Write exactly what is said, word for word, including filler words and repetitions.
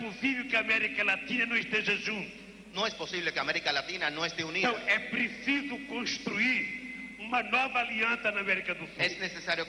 possível que a América Latina não esteja junto. No es posible que América Latina no esté unida. Então, é preciso construir uma nova aliança na América do Sul. Es necesario